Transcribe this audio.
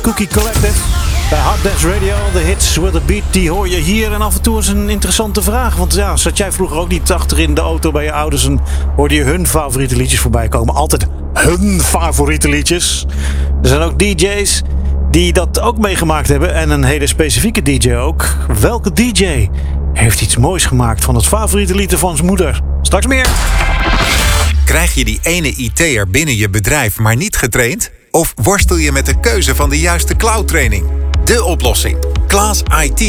Cookie Collective. Bij Hard Dance Radio, de hits with a beat, die hoor je hier. En af en toe is een interessante vraag. Want ja, zat jij vroeger ook niet achter in de auto bij je ouders en hoorde je hun favoriete liedjes voorbij komen? Altijd hun favoriete liedjes. Er zijn ook DJ's die dat ook meegemaakt hebben. En een hele specifieke DJ ook. Welke DJ heeft iets moois gemaakt van het favoriete lied van zijn moeder? Straks meer. Krijg je die ene IT'er binnen je bedrijf maar niet getraind? Of worstel je met de keuze van de juiste cloud-training? De oplossing. Claas IT